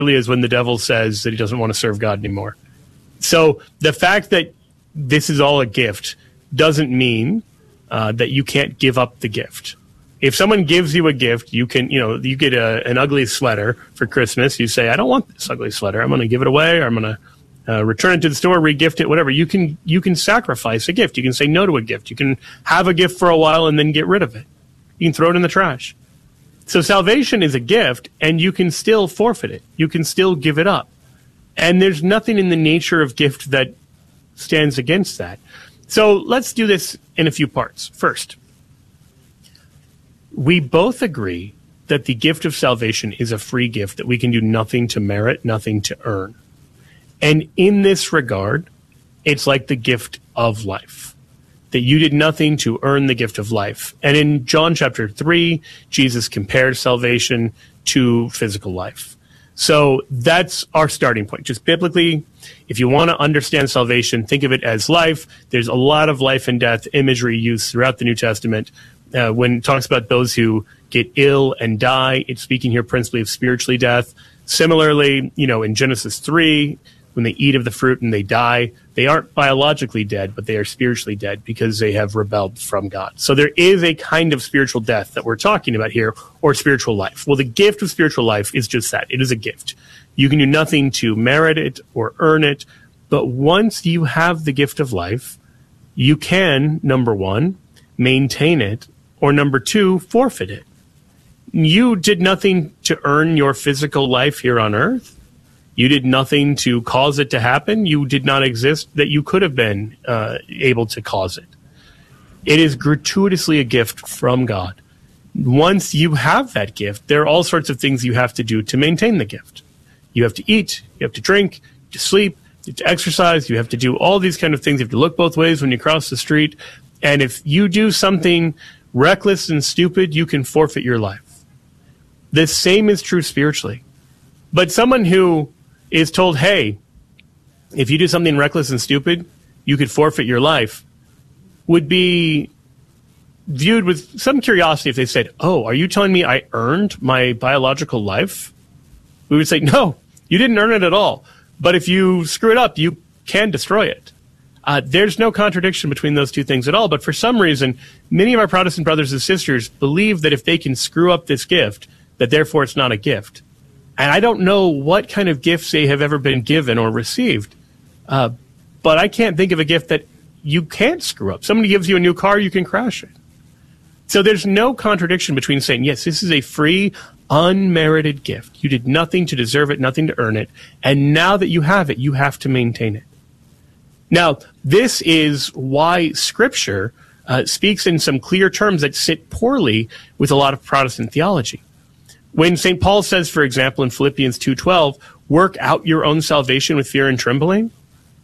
is when the devil says that he doesn't want to serve God anymore. So the fact that this is all a gift doesn't mean that you can't give up the gift. If someone gives you a gift, you can, you get an ugly sweater for Christmas. You say, I don't want this ugly sweater. I'm going to give it away, or I'm going to return it to the store, re-gift it, whatever. You can sacrifice a gift. You can say no to a gift. You can have a gift for a while and then get rid of it. You can throw it in the trash. So salvation is a gift, and you can still forfeit it. You can still give it up. And there's nothing in the nature of gift that stands against that. So let's do this in a few parts. First, we both agree that the gift of salvation is a free gift that we can do nothing to merit, nothing to earn. And in this regard, it's like the gift of life, that you did nothing to earn the gift of life. And in John chapter 3, Jesus compares salvation to physical life. So that's our starting point. Just biblically, if you want to understand salvation, think of it as life. There's a lot of life and death imagery used throughout the New Testament. When it talks about those who get ill and die, it's speaking here principally of spiritually death. Similarly, in Genesis 3, when they eat of the fruit and they die, they aren't biologically dead, but they are spiritually dead because they have rebelled from God. So there is a kind of spiritual death that we're talking about here, or spiritual life. Well, the gift of spiritual life is just that. It is a gift. You can do nothing to merit it or earn it, but once you have the gift of life, you can, number one, maintain it, or number two, forfeit it. You did nothing to earn your physical life here on earth. You did nothing to cause it to happen. You did not exist that you could have been able to cause it. It is gratuitously a gift from God. Once you have that gift, there are all sorts of things you have to do to maintain the gift. You have to eat, you have to drink, you have to sleep, you have to exercise, you have to do all these kind of things. You have to look both ways when you cross the street. And if you do something reckless and stupid, you can forfeit your life. The same is true spiritually. But someone who is told, hey, if you do something reckless and stupid, you could forfeit your life, would be viewed with some curiosity if they said, oh, are you telling me I earned my biological life? We would say, no, you didn't earn it at all. But if you screw it up, you can destroy it. There's no contradiction between those two things at all. But for some reason, many of our Protestant brothers and sisters believe that if they can screw up this gift, that therefore it's not a gift. And I don't know what kind of gifts they have ever been given or received. But I can't think of a gift that you can't screw up. Somebody gives you a new car, you can crash it. So there's no contradiction between saying, yes, this is a free, unmerited gift. You did nothing to deserve it, nothing to earn it. And now that you have it, you have to maintain it. Now, this is why Scripture speaks in some clear terms that sit poorly with a lot of Protestant theology. When St. Paul says, for example, in Philippians 2:12, work out your own salvation with fear and trembling,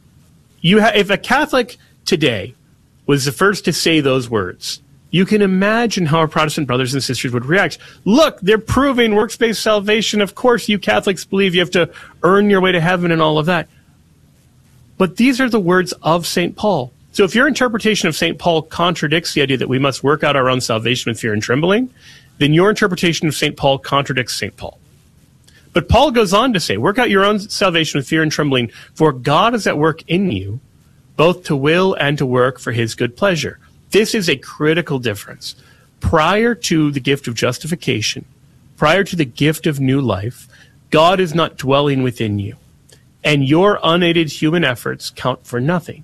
if a Catholic today was the first to say those words, you can imagine how our Protestant brothers and sisters would react. Look, they're proving works-based salvation. Of course, you Catholics believe you have to earn your way to heaven and all of that. But these are the words of St. Paul. So if your interpretation of St. Paul contradicts the idea that we must work out our own salvation with fear and trembling, then your interpretation of St. Paul contradicts St. Paul. But Paul goes on to say, work out your own salvation with fear and trembling, for God is at work in you, both to will and to work for his good pleasure. This is a critical difference. Prior to the gift of justification, prior to the gift of new life, God is not dwelling within you, and your unaided human efforts count for nothing.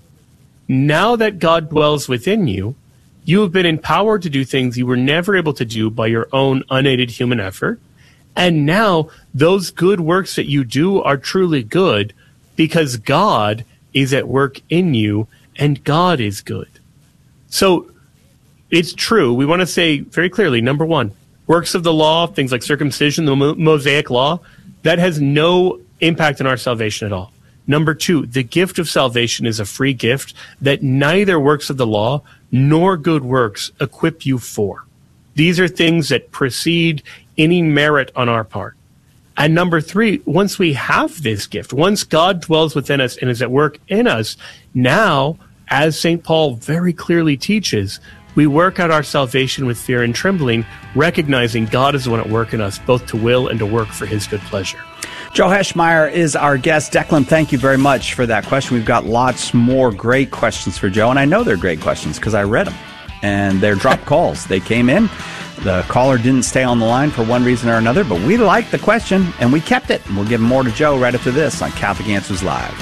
Now that God dwells within you, you have been empowered to do things you were never able to do by your own unaided human effort. And now those good works that you do are truly good because God is at work in you and God is good. So it's true. We want to say very clearly, number one, works of the law, things like circumcision, the Mosaic law, that has no impact on our salvation at all. Number two, the gift of salvation is a free gift that neither works of the law nor good works equip you for. These are things that precede any merit on our part. And number three, once we have this gift, once God dwells within us and is at work in us, now, as St. Paul very clearly teaches, we work out our salvation with fear and trembling, recognizing God is the one at work in us, both to will and to work for his good pleasure. Joe Heschmeyer is our guest. Declan, thank you very much for that question. We've got lots more great questions for Joe, and I know they're great questions because I read them. And they're drop calls. They came in. The caller didn't stay on the line for one reason or another, but we liked the question, and we kept it. And we'll give more to Joe right after this on Catholic Answers Live.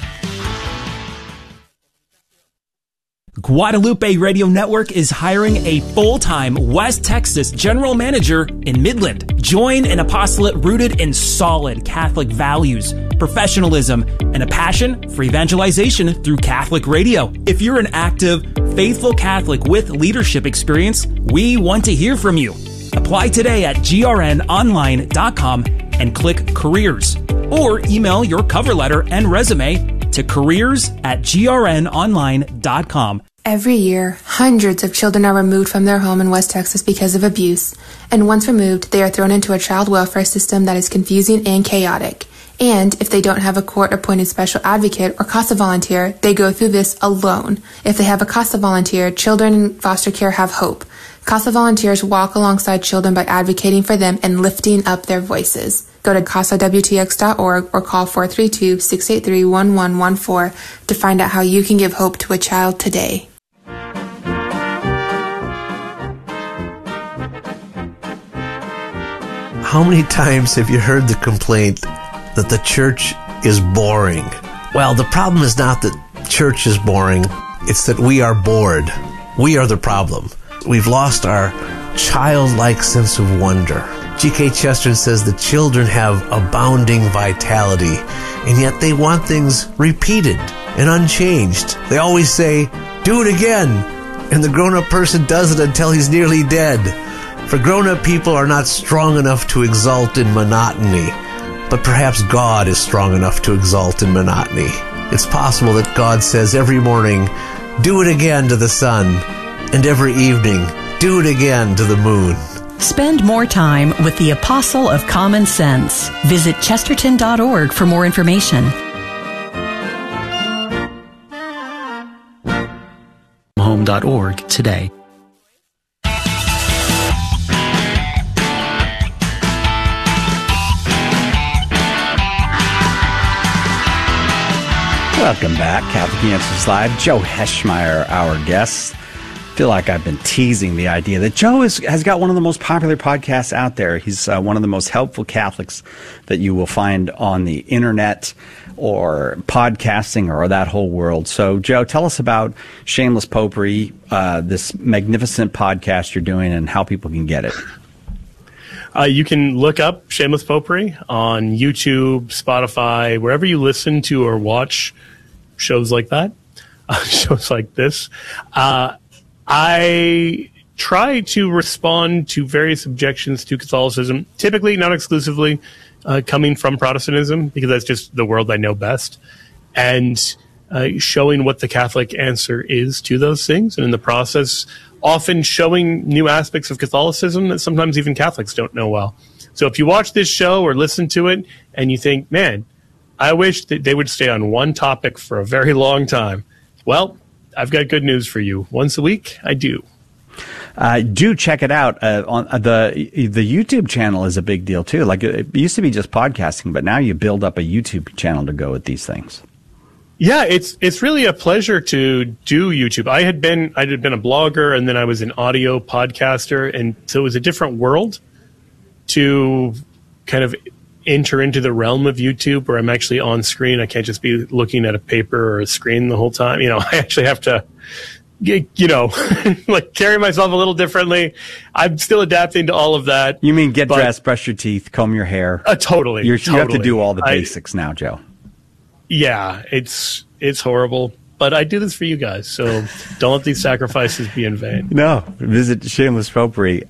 Guadalupe Radio Network is hiring a full-time West Texas general manager in Midland. Join an apostolate rooted in solid Catholic values, professionalism, and a passion for evangelization through Catholic radio. If you're an active, faithful Catholic with leadership experience, we want to hear from you. Apply today at grnonline.com and click Careers, or email your cover letter and resume to careers@grnonline.com. Every year, hundreds of children are removed from their home in West Texas because of abuse. And once removed, they are thrown into a child welfare system that is confusing and chaotic. And if they don't have a court-appointed special advocate or CASA volunteer, they go through this alone. If they have a CASA volunteer, children in foster care have hope. CASA volunteers walk alongside children by advocating for them and lifting up their voices. Go to CASAWTX.org or call 432-683-1114 to find out how you can give hope to a child today. How many times have you heard the complaint that the church is boring? Well, the problem is not that church is boring. It's that we are bored. We are the problem. We've lost our childlike sense of wonder. G.K. Chesterton says the children have abounding vitality, and yet they want things repeated and unchanged. They always say, do it again, and the grown-up person does it until he's nearly dead. For grown-up people are not strong enough to exult in monotony, but perhaps God is strong enough to exult in monotony. It's possible that God says every morning, do it again to the sun, and every evening, do it again to the moon. Spend more time with the Apostle of Common Sense. Visit Chesterton.org for more information. Home.org today. Welcome back, Catholic Answers Live. Joe Heschmeyer, our guest. I feel like I've been teasing the idea that Joe has got one of the most popular podcasts out there. He's one of the most helpful Catholics that you will find on the internet or podcasting or that whole world. So, Joe, tell us about Shameless Popery, this magnificent podcast you're doing, and how people can get it. You can look up Shameless Popery on YouTube, Spotify, wherever you listen to or watch shows like that, shows like this. I try to respond to various objections to Catholicism, typically, not exclusively, coming from Protestantism, because that's just the world I know best, and showing what the Catholic answer is to those things, and in the process, often showing new aspects of Catholicism that sometimes even Catholics don't know well. So if you watch this show or listen to it and you think, man, I wish that they would stay on one topic for a very long time, well, I've got good news for you. Once a week, I do. Do check it out. On the YouTube channel is a big deal too. Like it used to be just podcasting, but now you build up a YouTube channel to go with these things. Yeah, it's really a pleasure to do YouTube. I had been a blogger, and then I was an audio podcaster, and so it was a different world to kind of enter into the realm of YouTube where I'm actually on screen. I can't just be looking at a paper or a screen the whole time. I actually have to, like carry myself a little differently. I'm still adapting to all of that. You mean get dressed, brush your teeth, comb your hair? Totally. You have to do all the basics now, Joe. Yeah, it's horrible. But I do this for you guys, so don't let these sacrifices be in vain. No, visit Shameless Popery.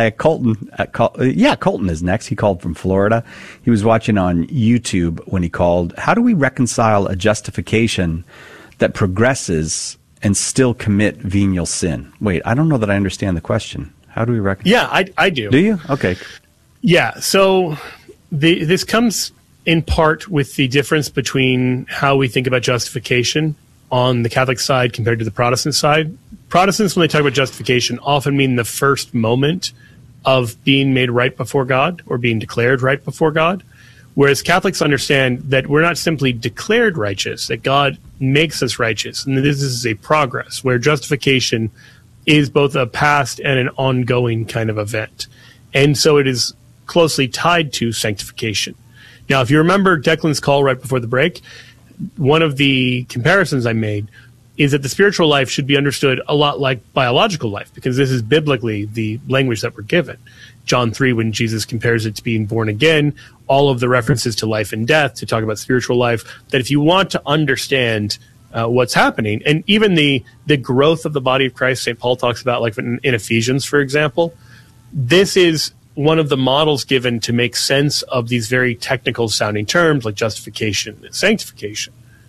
Colton is next. He called from Florida. He was watching on YouTube when he called. How do we reconcile a justification that progresses and still commit venial sin? Wait, I don't know that I understand the question. How do we reconcile? Yeah, I do. Do you? Okay. Yeah, so this comes in part with the difference between how we think about justification on the Catholic side compared to the Protestant side. Protestants, when they talk about justification, often mean the first moment of being made right before God or being declared right before God, Whereas Catholics understand that we're not simply declared righteous, that God makes us righteous. And this is a progress where justification is both a past and an ongoing kind of event. And so it is closely tied to sanctification. Now, if you remember Declan's call right before the break, one of the comparisons I made is that the spiritual life should be understood a lot like biological life, because this is biblically the language that we're given. John 3, when Jesus compares it to being born again, all of the references to life and death to talk about spiritual life, that if you want to understand what's happening, and even the growth of the body of Christ, St. Paul talks about, like in Ephesians, for example, this is one of the models given to make sense of these very technical sounding terms like justification and sanctification.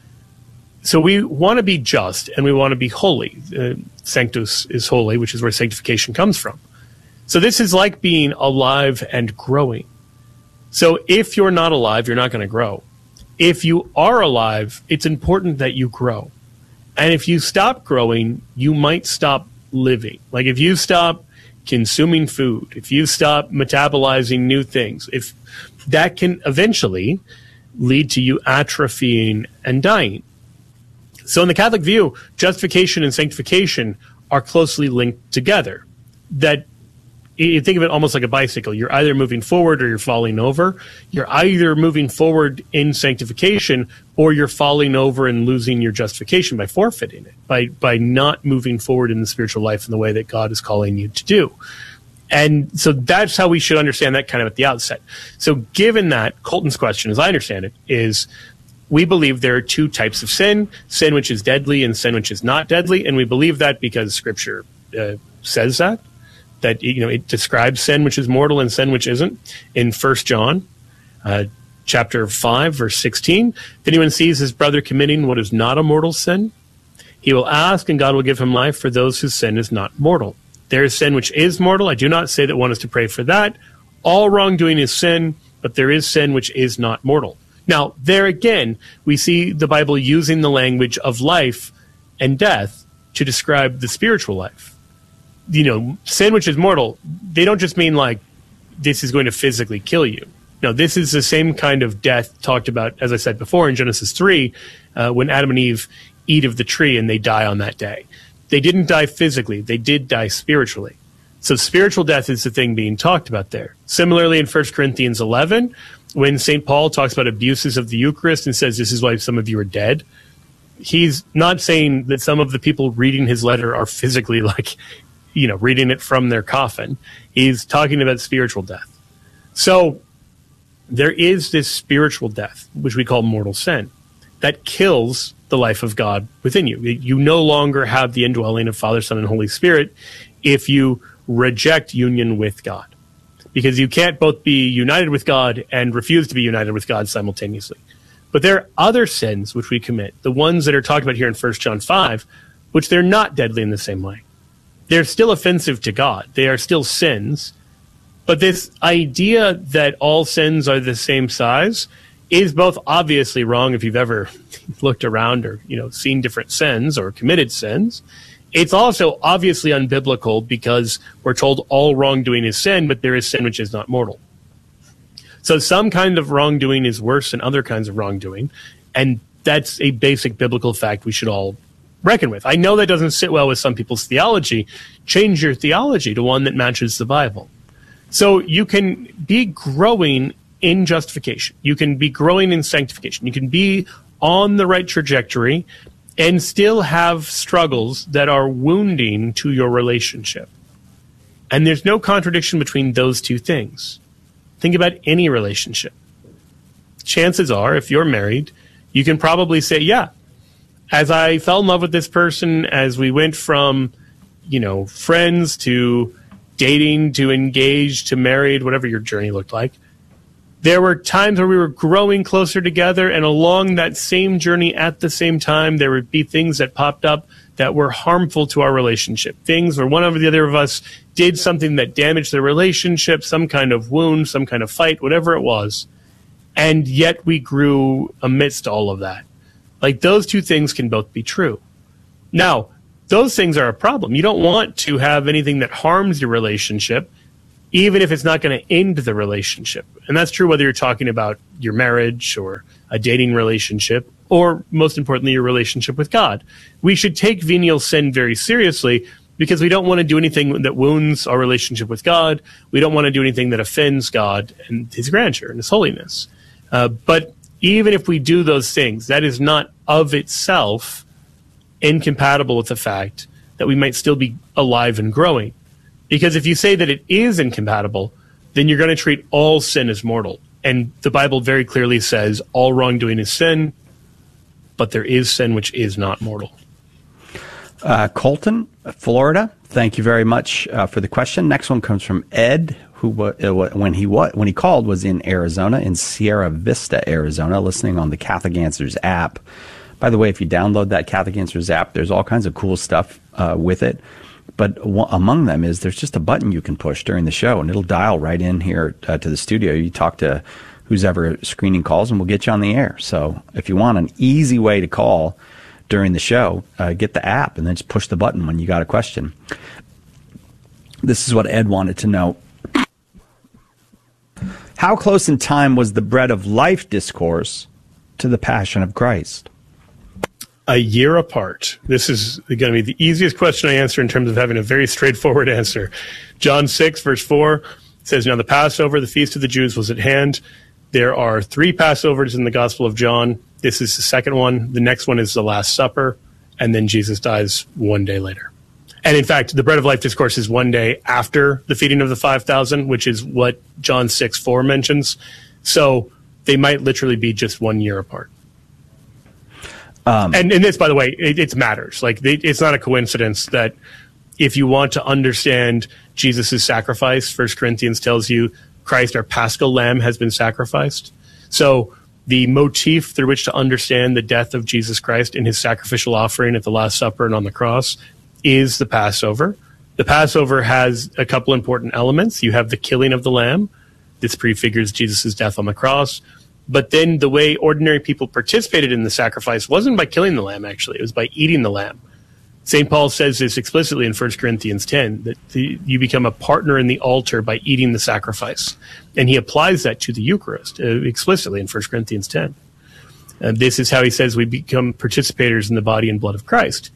So we want to be just and we want to be holy. Sanctus is holy, which is where sanctification comes from. So this is like being alive and growing. So if you're not alive, you're not going to grow. If you are alive, it's important that you grow. And if you stop growing, you might stop living. Like if you stop consuming food, if you stop metabolizing new things, if that can eventually lead to you atrophying and dying. So in the Catholic view, justification and sanctification are closely linked together. That you think of it almost like a bicycle. You're either moving forward or you're falling over. You're either moving forward in sanctification or you're falling over and losing your justification by forfeiting it, by not moving forward in the spiritual life in the way that God is calling you to do. And so that's how we should understand that kind of at the outset. So given that, Colton's question, as I understand it, is we believe there are two types of sin which is deadly and sin which is not deadly. And we believe that because Scripture says that it describes sin which is mortal and sin which isn't. In 1 John chapter 5, verse 16, if anyone sees his brother committing what is not a mortal sin, he will ask, and God will give him life for those whose sin is not mortal. There is sin which is mortal. I do not say that one is to pray for that. All wrongdoing is sin, but there is sin which is not mortal. Now, there again, we see the Bible using the language of life and death to describe the spiritual life. Sin which is mortal, they don't just mean like this is going to physically kill you. No, this is the same kind of death talked about, as I said before, in Genesis 3, when Adam and Eve eat of the tree and they die on that day. They didn't die physically. They did die spiritually. So spiritual death is the thing being talked about there. Similarly, in 1 Corinthians 11, when St. Paul talks about abuses of the Eucharist and says this is why some of you are dead, he's not saying that some of the people reading his letter are physically reading it from their coffin. He's talking about spiritual death. So there is this spiritual death, which we call mortal sin, that kills the life of God within you. You no longer have the indwelling of Father, Son, and Holy Spirit if you reject union with God, because you can't both be united with God and refuse to be united with God simultaneously. But there are other sins which we commit, the ones that are talked about here in 1 John 5, which they're not deadly in the same way. They're still offensive to God. They are still sins. But this idea that all sins are the same size is both obviously wrong if you've ever looked around or seen different sins or committed sins. It's also obviously unbiblical because we're told all wrongdoing is sin, but there is sin which is not mortal. So some kind of wrongdoing is worse than other kinds of wrongdoing, and that's a basic biblical fact we should all reckon with. I know that doesn't sit well with some people's theology. Change your theology to one that matches the Bible. So you can be growing in justification. You can be growing in sanctification. You can be on the right trajectory and still have struggles that are wounding to your relationship. And there's no contradiction between those two things. Think about any relationship. Chances are, if you're married, you can probably say, yeah, as I fell in love with this person, as we went from, friends to dating to engaged to married, whatever your journey looked like, there were times where we were growing closer together, and along that same journey at the same time, there would be things that popped up that were harmful to our relationship. Things where one or the other of us did something that damaged the relationship, some kind of wound, some kind of fight, whatever it was. And yet we grew amidst all of that. Like, those two things can both be true. Now, those things are a problem. You don't want to have anything that harms your relationship even if it's not going to end the relationship. And that's true whether you're talking about your marriage or a dating relationship, or most importantly, your relationship with God. We should take venial sin very seriously because we don't want to do anything that wounds our relationship with God. We don't want to do anything that offends God and his grandeur and his holiness. But even if we do those things, that is not of itself incompatible with the fact that we might still be alive and growing. Because if you say that it is incompatible, then you're going to treat all sin as mortal. And the Bible very clearly says all wrongdoing is sin, but there is sin which is not mortal. Colton, Florida, thank you very much for the question. Next one comes from Ed, who when he called was in Arizona, in Sierra Vista, Arizona, listening on the Catholic Answers app. By the way, if you download that Catholic Answers app, there's all kinds of cool stuff with it. But among them is there's just a button you can push during the show, and it'll dial right in here to the studio. You talk to who's ever screening calls, and we'll get you on the air. So if you want an easy way to call during the show, get the app and then just push the button when you got a question. This is what Ed wanted to know. How close in time was the Bread of Life discourse to the Passion of Christ? A year apart. This is going to be the easiest question I answer in terms of having a very straightforward answer. John 6, verse 4 says, "Now the Passover, the feast of the Jews, was at hand." There are 3 Passovers in the Gospel of John. This is the second one. The next one is the Last Supper, and then Jesus dies one day later. And in fact, the Bread of Life discourse is one day after the feeding of the 5,000, which is what John 6:4 mentions. So they might literally be just 1 year apart. And this, by the way, it matters. Like, it's not a coincidence that if you want to understand Jesus' sacrifice, 1 Corinthians tells you Christ, our Paschal Lamb, has been sacrificed. So the motif through which to understand the death of Jesus Christ in his sacrificial offering at the Last Supper and on the cross is the Passover. The Passover has a couple important elements. You have the killing of the lamb. This prefigures Jesus' death on the cross. But then the way ordinary people participated in the sacrifice wasn't by killing the lamb, actually. It was by eating the lamb. St. Paul says this explicitly in 1 Corinthians 10, that you become a partner in the altar by eating the sacrifice. And he applies that to the Eucharist explicitly in 1 Corinthians 10. And this is how he says we become participators in the body and blood of Christ.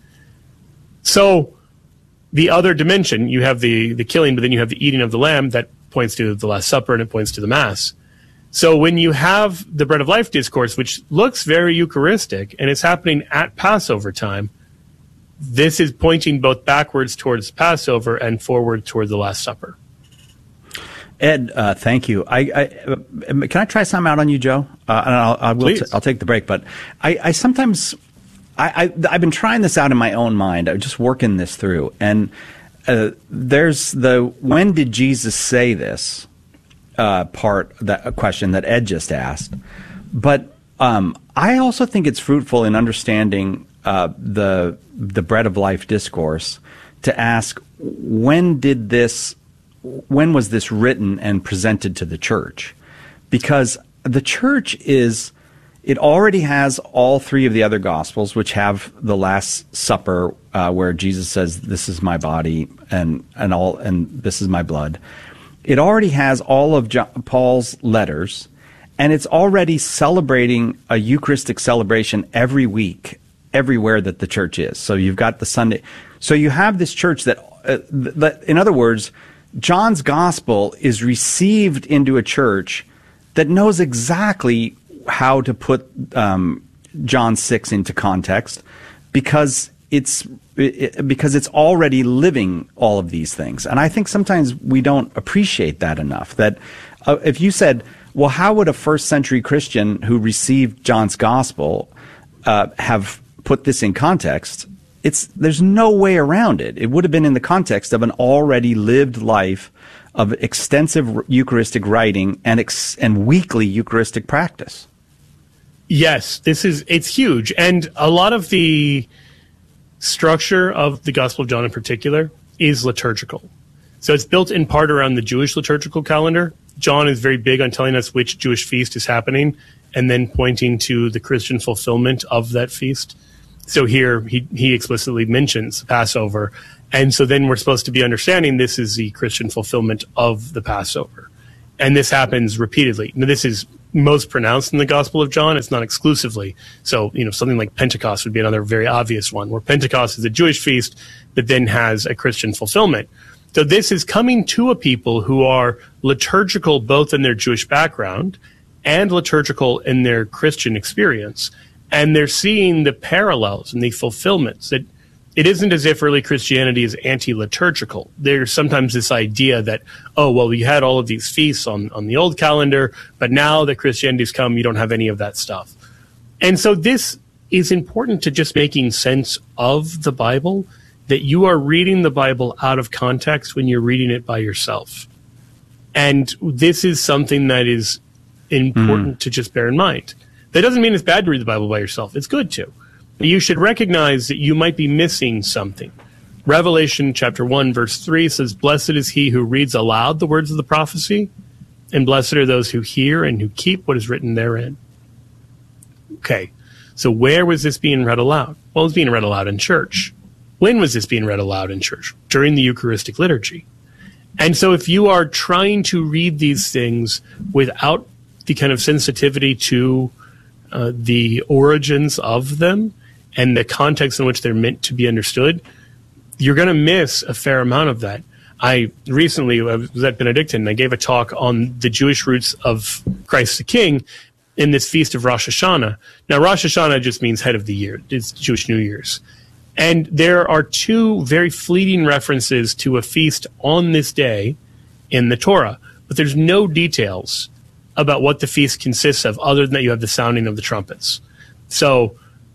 So the other dimension, you have the killing, but then you have the eating of the lamb. That points to the Last Supper and it points to the Mass. So when you have the Bread of Life discourse, which looks very Eucharistic, and it's happening at Passover time, this is pointing both backwards towards Passover and forward toward the Last Supper. Ed, thank you. Can I try something out on you, Joe? And I'll take the break. But I sometimes I've been trying this out in my own mind. I'm just working this through, and there's the when did Jesus say this part, that question that Ed just asked. But I also think it's fruitful in understanding the Bread of Life discourse to ask when was this written and presented to the church? Because the church it already has all 3 of the other Gospels, which have the Last Supper where Jesus says, "This is my body and this is my blood." It already has all of Paul's letters, and it's already celebrating a Eucharistic celebration every week, everywhere that the church is. So you've got the Sunday. So you have this church that in other words, John's gospel is received into a church that knows exactly how to put John 6 into context because it's already living all of these things. And I think sometimes we don't appreciate that enough. That if you said, well, how would a first century Christian who received John's gospel have put this in context? There's no way around it. It would have been in the context of an already lived life of extensive Eucharistic writing and weekly Eucharistic practice. Yes, it's huge. And a lot of the structure of the Gospel of John in particular is liturgical. So it's built in part around the Jewish liturgical calendar. John is very big on telling us which Jewish feast is happening and then pointing to the Christian fulfillment of that feast. So here he explicitly mentions Passover And so then we're supposed to be understanding this is the Christian fulfillment of the Passover. And this happens repeatedly. Now, this is most pronounced in the Gospel of John. It's not exclusively. So, something like Pentecost would be another very obvious one, where Pentecost is a Jewish feast that then has a Christian fulfillment. So this is coming to a people who are liturgical both in their Jewish background and liturgical in their Christian experience. And they're seeing the parallels and the fulfillments that it isn't as if early Christianity is anti-liturgical. There's sometimes this idea that, oh, well, we had all of these feasts on the old calendar, but now that Christianity's come, you don't have any of that stuff. And so this is important to just making sense of the Bible, that you are reading the Bible out of context when you're reading it by yourself. And this is something that is important to just bear in mind. That doesn't mean it's bad to read the Bible by yourself. It's good to. But you should recognize that you might be missing something. Revelation chapter 1, verse 3 says, "Blessed is he who reads aloud the words of the prophecy, and blessed are those who hear and who keep what is written therein." Okay, so where was this being read aloud? Well, it was being read aloud in church. When was this being read aloud in church? During the Eucharistic liturgy. And so if you are trying to read these things without the kind of sensitivity to the origins of them and the context in which they're meant to be understood, you're going to miss a fair amount of that. I recently was at Benedictine, and I gave a talk on the Jewish roots of Christ the King in this feast of Rosh Hashanah. Now, Rosh Hashanah just means head of the year. It's Jewish New Year's. And there are two very fleeting references to a feast on this day in the Torah, but there's no details about what the feast consists of other than that you have the sounding of the trumpets. So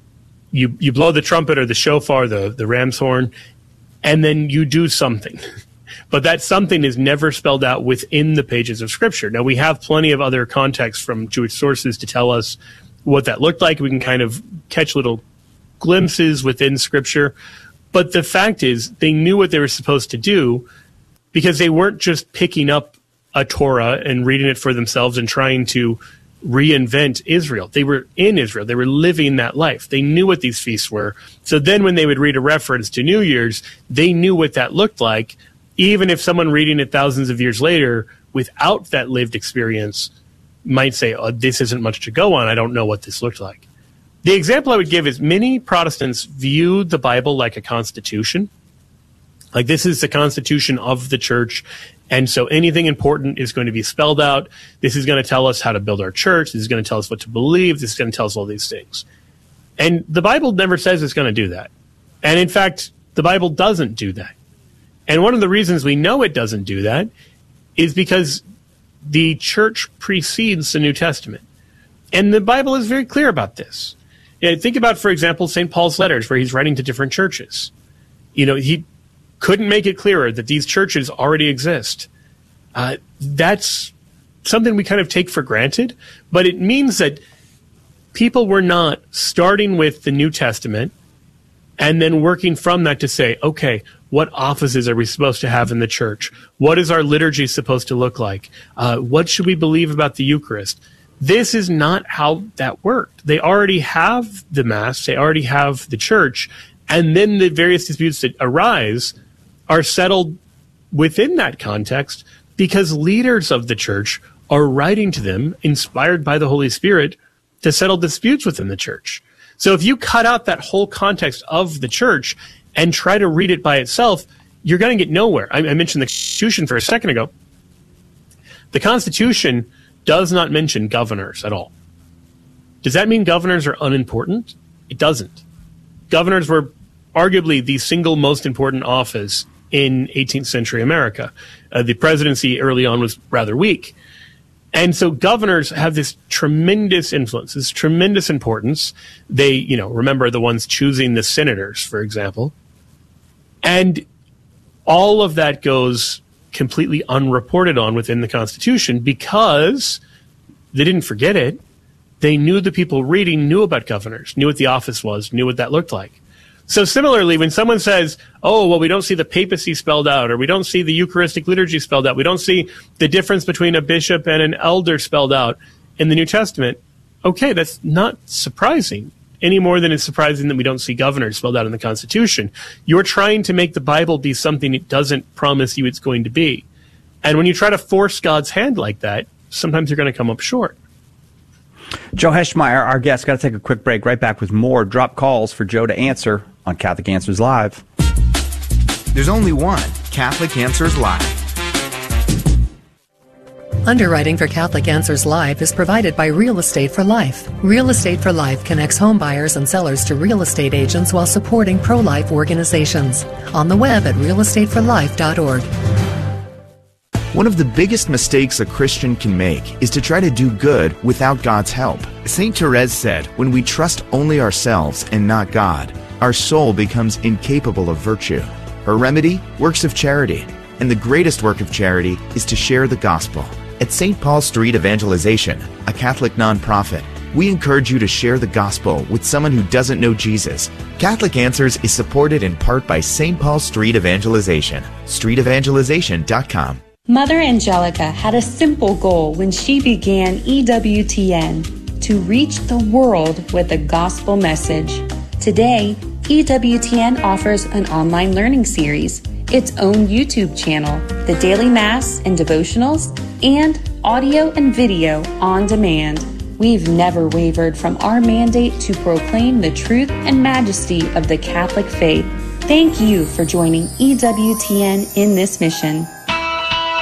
you blow the trumpet or the shofar, the ram's horn, and then you do something. But that something is never spelled out within the pages of Scripture. Now, we have plenty of other context from Jewish sources to tell us what that looked like. We can kind of catch little glimpses within Scripture. But the fact is, they knew what they were supposed to do because they weren't just picking up a Torah and reading it for themselves and trying to reinvent Israel. They were in Israel. They were living that life. They knew what these feasts were. So then when they would read a reference to New Year's, they knew what that looked like, even if someone reading it thousands of years later without that lived experience might say, oh, this isn't much to go on. I don't know what this looked like. The example I would give is many Protestants view the Bible like a constitution. Like, this is the constitution of the church, and so anything important is going to be spelled out. This is going to tell us how to build our church. This is going to tell us what to believe. This is going to tell us all these things. And the Bible never says it's going to do that. And in fact, the Bible doesn't do that. And one of the reasons we know it doesn't do that is because the church precedes the New Testament. And the Bible is very clear about this. Think about, for example, St. Paul's letters where he's writing to different churches. He couldn't make it clearer that these churches already exist. That's something we kind of take for granted, but it means that people were not starting with the New Testament and then working from that to say, okay, what offices are we supposed to have in the church? What is our liturgy supposed to look like? What should we believe about the Eucharist? This is not how that worked. They already have the Mass, they already have the church, and then the various disputes that arise are settled within that context because leaders of the church are writing to them, inspired by the Holy Spirit, to settle disputes within the church. So if you cut out that whole context of the church and try to read it by itself, you're going to get nowhere. I mentioned the Constitution for a second ago. The Constitution does not mention governors at all. Does that mean governors are unimportant? It doesn't. Governors were arguably the single most important office in 18th century America. The presidency early on was rather weak. And so governors have this tremendous influence, this tremendous importance. They, remember the ones choosing the senators, for example. And all of that goes completely unreported on within the Constitution because they didn't forget it. They knew the people reading knew about governors, knew what the office was, knew what that looked like. So similarly, when someone says, oh, well, we don't see the papacy spelled out, or we don't see the Eucharistic liturgy spelled out, we don't see the difference between a bishop and an elder spelled out in the New Testament, okay, that's not surprising. any more than it's surprising that we don't see governors spelled out in the Constitution. You're trying to make the Bible be something it doesn't promise you it's going to be. And when you try to force God's hand like that, sometimes you're going to come up short. Joe Heschmeyer, our guest, got to take a quick break. Right back with more. Drop calls for Joe to answer on Catholic Answers Live. There's only one Catholic Answers Live. Underwriting for Catholic Answers Live is provided by Real Estate for Life. Real Estate for Life connects home buyers and sellers to real estate agents while supporting pro-life organizations. On the web at realestateforlife.org. One of the biggest mistakes a Christian can make is to try to do good without God's help. St. Therese said, when we trust only ourselves and not God, our soul becomes incapable of virtue. Her remedy? Works of charity. And the greatest work of charity is to share the gospel. At St. Paul Street Evangelization, a Catholic nonprofit, we encourage you to share the gospel with someone who doesn't know Jesus. Catholic Answers is supported in part by St. Paul Street Evangelization. StreetEvangelization.com. Mother Angelica had a simple goal when she began EWTN: to reach the world with a gospel message. Today, EWTN offers an online learning series, its own YouTube channel, the daily Mass and devotionals, and audio and video on demand. We've never wavered from our mandate to proclaim the truth and majesty of the Catholic faith. Thank you for joining EWTN in this mission.